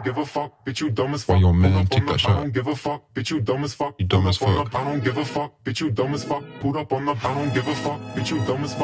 give a fuck, bitch, you dumb as fuck. Oh, yo, man, take that shot. I don't give a fuck, bitch, you dumb as fuck. You dumb as fuck. I don't give a fuck, bitch, you dumb as fuck. Put up on the, I don't give a fuck, bitch, you dumb as fuck.